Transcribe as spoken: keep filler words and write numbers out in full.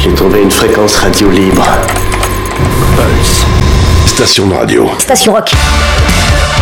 J'ai trouvé une fréquence radio libre. Pulse. Station de radio. Station rock.